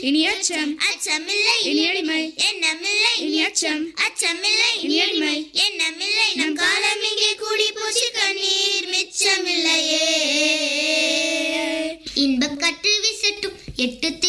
இனி அச்சம் அச்சமில்லை இனி அடிமை எண்ணமில்லை இனி அச்சம் அச்சமில்லை இனி அடிமை எண்ணமில்லை நம் காலம் இங்கே கூடி போச்சு கண்ணீர் மிச்சமில்லையே இன்பக் காற்று வீசட்டும் எட்டு